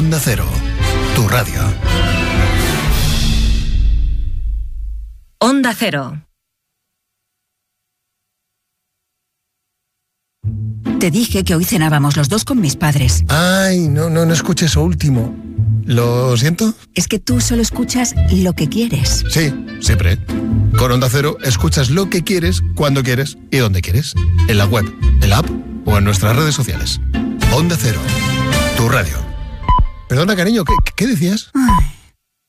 Onda Cero, tu radio. Onda Cero. Te dije que hoy cenábamos los dos con mis padres. Ay, no escuché eso último. ¿Lo siento? Es que tú solo escuchas lo que quieres. Sí, siempre. Con Onda Cero escuchas lo que quieres, cuando quieres y donde quieres. En la web, en la app o en nuestras redes sociales. Onda Cero, tu radio. Perdona, cariño, ¿qué decías? Ay,